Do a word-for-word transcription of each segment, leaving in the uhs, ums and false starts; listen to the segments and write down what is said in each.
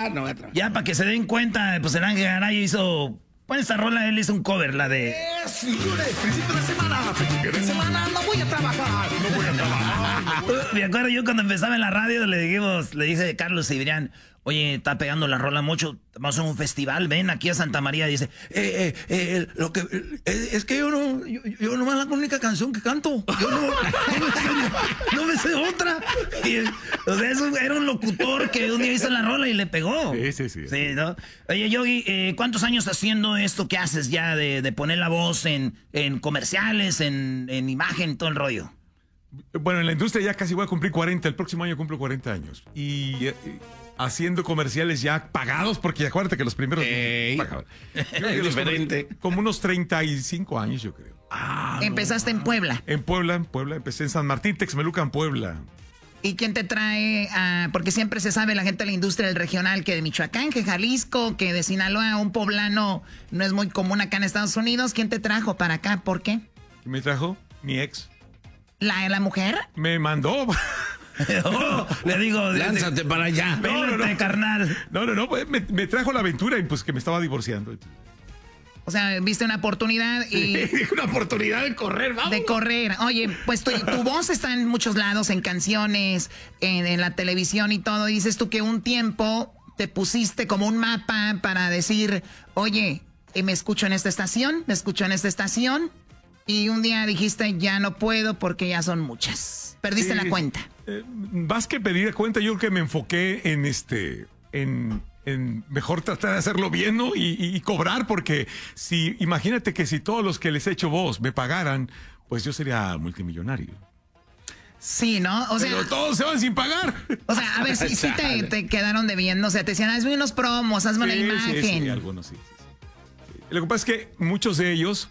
trabajar, no voy a trabajar. Ya para que se den cuenta, pues el Ángel Garay hizo... Pues esta rola él hizo un cover, la de... Es lunes, principio de semana, principio de semana, no voy a trabajar, no voy a trabajar. Me acuerdo yo cuando empezaba en la radio, le dijimos, le dije a Carlos Cibrián, oye, está pegando la rola mucho, vamos a un festival, ven aquí a Santa María. Dice, eh, eh, eh, lo que, eh, es que yo no, yo, yo nomás la única canción que canto, yo no, no, me, sé, no me sé otra. Y, o sea, eso era un locutor que un día hizo la rola y le pegó. Sí, sí, sí. Sí, ¿no? Oye, Yogi, eh, ¿cuántos años haciendo esto que haces ya de, de poner la voz en, en comerciales, en, en imagen, todo el rollo? Bueno, en la industria ya casi voy a cumplir cuarenta, el próximo año cumplo cuarenta años. Y... Eh, haciendo comerciales ya pagados, porque acuérdate que los primeros Ey, pagaban. Es diferente. Como unos treinta y cinco años, yo creo. Ah, Empezaste no. en Puebla. En Puebla, en Puebla, empecé en San Martín, Texmelucan, Puebla. ¿Y quién te trae a...? Porque siempre se sabe la gente de la industria del regional que de Michoacán, que Jalisco, que de Sinaloa, un poblano no es muy común acá en Estados Unidos. ¿Quién te trajo para acá? ¿Por qué? ¿Qué me trajo? Mi ex. ¿La, la mujer? Me mandó... Oh, le digo, lánzate para allá. No, no, no, carnal. No, no, no, pues, me, me trajo la aventura y pues que me estaba divorciando. O sea, viste una oportunidad y... Sí, una oportunidad de correr, vamos. De correr. Oye, pues tu, tu voz está en muchos lados, en canciones, en, en la televisión y todo. Dices tú que un tiempo te pusiste como un mapa para decir, oye, me escucho en esta estación, me escucho en esta estación. Y un día dijiste, ya no puedo porque ya son muchas. Perdiste Sí, la cuenta. Eh, más que pedir cuenta, yo creo que me enfoqué en este, en, en mejor tratar de hacerlo bien, ¿no? Y, y, y cobrar, porque si, imagínate que si todos los que les he hecho voz me pagaran, pues yo sería multimillonario. Sí, ¿no? O sea, pero todos se van sin pagar. O sea, a ver, si sí, sí te, te quedaron debiendo. O sea, te decían, hazme unos promos, hazme sí, una imagen. Sí, sí, algunos sí, sí, sí. Lo que pasa es que muchos de ellos,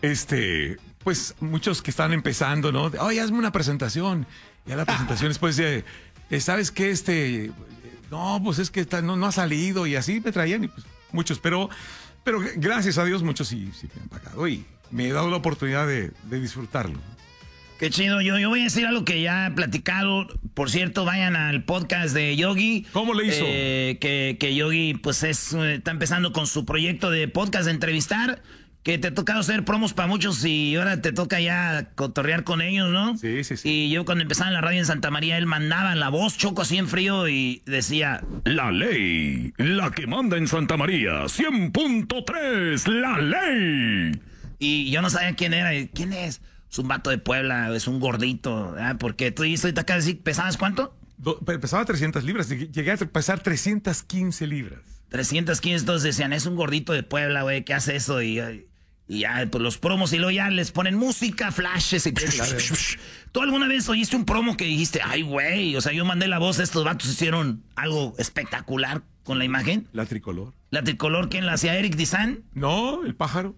este, pues muchos que están empezando, ¿no? Oye, hazme una presentación. Ya la presentación después de, ¿sabes qué? Este, no, pues es que está, no, no ha salido y así me traían y pues muchos, pero, pero gracias a Dios muchos sí, sí me han pagado y me he dado la oportunidad de, de disfrutarlo. Qué chido, yo, yo voy a decir algo que ya he platicado. Por cierto, vayan al podcast de Yogi. ¿Cómo le hizo? Eh, que, que Yogi pues es, está empezando con su proyecto de podcast de entrevistar. Que te ha tocado hacer promos para muchos y ahora te toca ya cotorrear con ellos, ¿no? Sí, sí, sí. Y yo cuando empezaba en la radio en Santa María, él mandaba la voz, Choco, así en frío y decía... La ley, la que manda en Santa María, cien punto tres, la ley. Y yo no sabía quién era. ¿Quién es? Es un vato de Puebla, es un gordito, ¿eh? Porque tú dices ahorita acá decir, ¿pesabas cuánto? Do, pesaba trescientas libras, llegué a pesar trescientas quince libras. trescientas quince, entonces decían, es un gordito de Puebla, güey, ¿qué hace eso? Y, y ya, pues los promos, y luego ya les ponen música, flashes y... Claro. ¿Tú alguna vez oíste un promo que dijiste, ay, güey, o sea, yo mandé la voz, estos vatos hicieron algo espectacular con la imagen? La tricolor. ¿La tricolor quién la hacía? ¿Eric Dizan? No, el pájaro.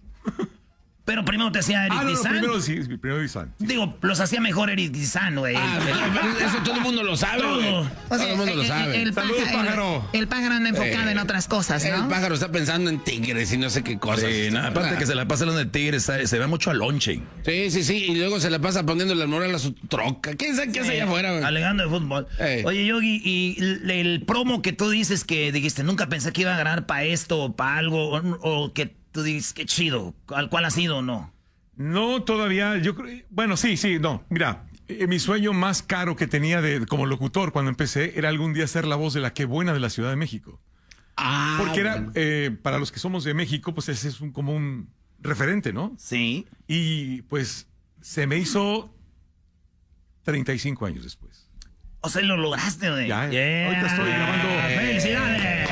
Pero primero te hacía Eric ah, no, Dizan. No, primero sí, primero Dizan. Sí. Digo, los hacía mejor Eric Dizan, güey. Ah, pero eso todo el mundo lo sabe. Todo. Todo, O sea, todo el mundo el, lo sabe. El, el, Saludos, pájaro, pájaro. El, el pájaro anda enfocado Eh, en otras cosas, ¿no? El pájaro está pensando en tigres y no sé qué cosas. Sí, nada, aparte que se la pasa hablando de tigres, se, se ve mucho al lonche. Sí, sí, sí. Y luego se la pasa poniendo la moral a su troca. ¿Quién sabe qué hace allá afuera, güey? Alegando de fútbol. Ey. Oye, Yogi, y el, el promo que tú dices que dijiste, nunca pensé que iba a ganar para esto o para algo, o, o que tú dices, qué chido, ¿cuál, cuál ha sido o no? No, todavía, yo creo, bueno, sí, sí, no, mira, eh, mi sueño más caro que tenía de, como locutor cuando empecé era algún día ser la voz de la Qué Buena de la Ciudad de México. Ah, Porque era, bueno. eh, para los que somos de México, pues ese es un, como un referente, ¿no? Sí. Y pues se me hizo treinta y cinco años después. O sea, lo lograste, güey. Ya, Yeah. ahorita estoy grabando. ¡Felicidades!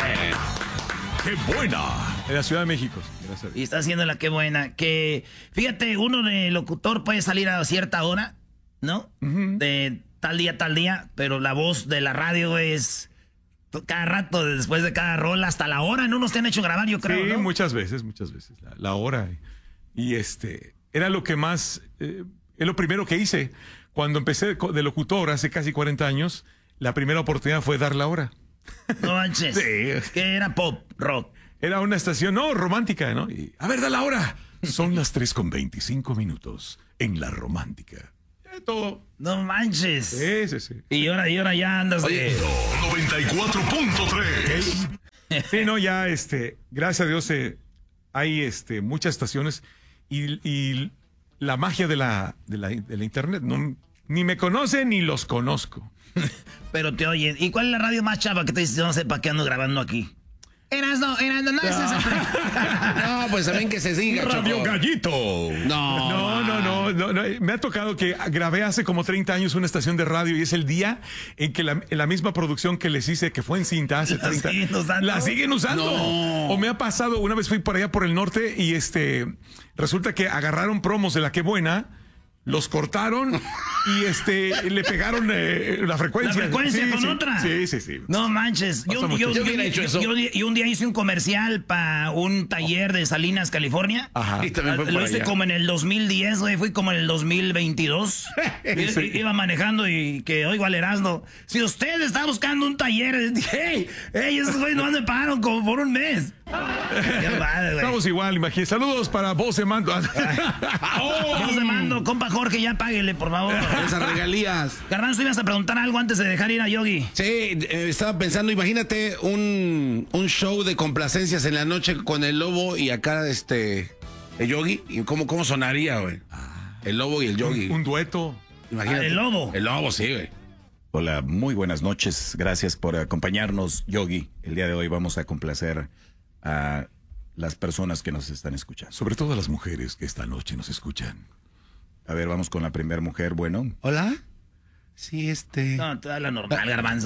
¡Qué buena! En la Ciudad de México, gracias a Y Dios. está haciendo la qué buena. Que, fíjate, uno de locutor puede salir a cierta hora, ¿no? Ujú. De tal día, tal día, pero la voz de la radio es cada rato, después de cada rola, hasta la hora. No nos te han hecho grabar, yo creo, Sí, ¿no? muchas veces, muchas veces, la, la hora. Y, y este, era lo que más, eh, es lo primero que hice. Cuando empecé co- de locutor hace casi cuarenta años, la primera oportunidad fue dar la hora. No manches. Sí. Que era pop, rock. Era una estación, no, romántica, ¿no? Y, a ver, da la hora. Son las tres con veinticinco minutos en la romántica. Eh, todo. No manches. Sí, sí, sí. Y ahora, y ahora ya andas Oye, de... noventa y cuatro punto tres. Sí, no, ya, este, gracias a Dios, eh, hay este, muchas estaciones y, y la magia de la, de la, de la internet, no, ni me conocen ni los conozco. Pero te oyen. ¿Y cuál es la radio más chava que te dice, no sé para qué ando grabando aquí? Erasno, Erasno, no es esa. No, pues también que se siga, Radio Choco. Gallito. No, No, no, no, no, no. Me ha tocado que grabé hace como treinta años una estación de radio y es el día en que la, en la misma producción que les hice, que fue en cinta hace La treinta siguen usando. la siguen usando. No. O me ha pasado, una vez fui por allá por el norte y este resulta que agarraron promos de La Qué Buena, los cortaron y este le pegaron eh, la frecuencia. ¿La frecuencia Sí, con sí. otra? Sí, sí, sí. No manches. Pasa Yo, mucho. yo, Yo yo, hubiera hecho yo- eso. yo- yo un día hice un comercial para un taller de Salinas, California. Ajá. Y también fue por Lo hice allá. como en el dos mil diez, güey. Fui como en el dos mil veintidós. I- i- Iba manejando y que oigo al Erasmo. Si usted está buscando un taller, hey, hey, esos güeyes no me pagaron como por un mes. Qué madre, güey. Estamos igual, imagínate. Saludos para vos, Mando. Yo te mando, compa Jorge, ya páguele, por favor. Esas regalías. Garbanzo, ibas a preguntar algo antes de dejar ir a Yogi. Sí, eh, estaba pensando, imagínate un, un show de complacencias en la noche con el Lobo y acá este el Yogi. ¿Y cómo, cómo sonaría, güey? El Lobo y el Yogi. Un dueto. Imagínate. Ah, el Lobo. El Lobo, sí, güey. Hola, muy buenas noches. Gracias por acompañarnos, Yogi. El día de hoy vamos a complacer a las personas que nos están escuchando. Sobre todo a las mujeres que esta noche nos escuchan. A ver, vamos con la primera mujer. Bueno, ¿Hola? Sí, este... No, te la normal, Garbanzo.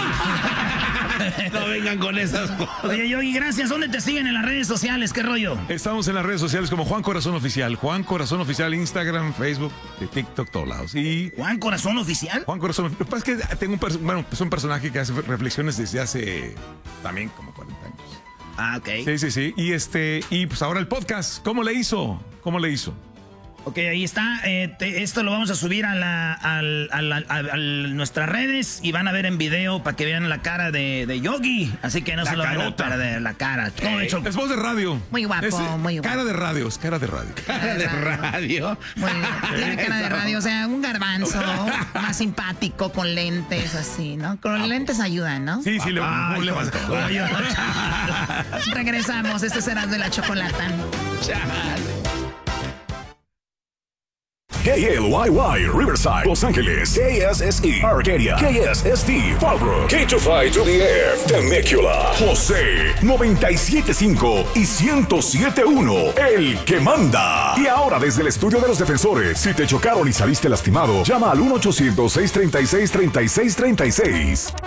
No vengan con esas cosas. Oye, Yogi, gracias. ¿Dónde te siguen en las redes sociales? ¿Qué rollo? Estamos en las redes sociales como Juan Corazón Oficial. Juan Corazón Oficial, Instagram, Facebook, de TikTok, todos lados. Y ¿Juan Corazón Oficial? Juan Corazón. Lo que pasa es que tengo un, perso- bueno, es un personaje que hace reflexiones desde hace también como cuarenta años. Ah, ok. Sí, sí, sí. Y este, y pues ahora el podcast, ¿cómo le hizo? ¿Cómo le hizo? Ok, ahí está. Eh, te- esto lo vamos a subir a, la, al- a, la- a- a nuestras redes y van a ver en video para que vean la cara de, de Yogi. Así que no La se lo van a carota. perder, la cara. ¿Cómo de hecho? Es voz de radio. Muy guapo, Es, eh, muy guapo. Cara de radio, es cara de radio. Cara de radio. Muy bien. Tiene cara de radio, o sea, un garbanzo más simpático, con lentes, así, ¿no? Con lentes ayudan, ¿no? Sí, sí, le, Ay, le vas oye, Regresamos, este será de la chocolata. K L Y Y, Riverside, Los Ángeles, K S S E, Arcadia, K S S T, Fallbrook, K two five to the F, Temecula, José, noventa y siete punto cinco y ciento siete punto uno, el que manda. Y ahora desde el estudio de los defensores, si te chocaron y saliste lastimado, llama al uno ochocientos, seiscientos treinta y seis, treinta y seis treinta y seis.